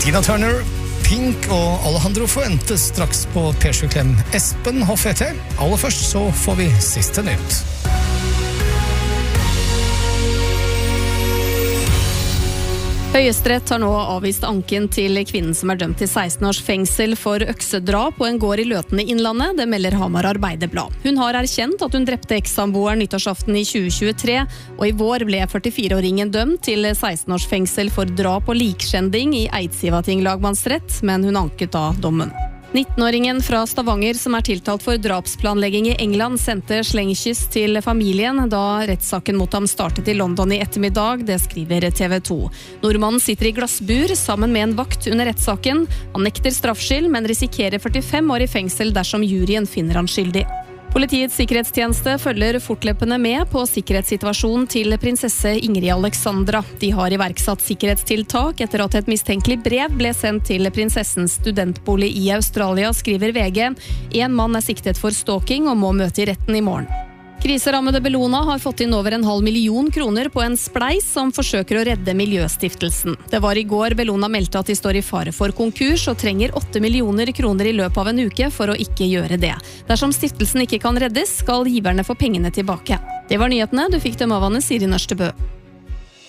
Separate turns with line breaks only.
Tina Turner, Pink og Alejandro Fuentes straks på P7 Klem. Espen Hoff heter. Aller først så får vi siste nytt.
Høyesterett har nå avvist anken til kvinnen som dømt til 16 års fengsel for øksedrap på en gård i Løten i Innlandet, det melder Hamar Arbeiderblad. Hun har erkjent at hun drepte ekssamboeren nyttårsaften i 2023, og i vår ble 44-åringen dømt til 16 års fengsel for drap og likskjending i Eidsivating lagmannsrett, men hun anket da dommen. 19-åringen fra Stavanger som tiltalt for drapsplanlegging i England sendte slengkyss til familien da rettssaken mot ham startet i London i ettermiddag, det skriver TV 2. Nordmannen sitter i glassbur sammen med en vakt under rettssaken. Han nekter straffskyld, men risikerer 45 år i fengsel dersom juryen finner han skyldig. Politiets sikkerhetstjeneste følger fortløpende med på sikkerhetssituasjonen til prinsesse Ingrid Alexandra. De har iverksatt sikkerhetstiltak etter at et mistenkelig brev ble sendt til prinsessens studentbolig i Australia, skriver VG. En mann siktet for stalking og må møte i retten i morgen. Kriserammede Bellona har fått inn over 500 000 kroner på en spleis som forsøker å redde Miljøstiftelsen. Det var i går Bellona meldte at de står i fare for konkurs og trenger 8 millioner kroner i løpet av en uke for å ikke gjøre det. Dersom stiftelsen ikke kan reddes, skal giverne få pengene tilbake. Det var nyhetene, du fikk dem av Anne Siri Nørstebø.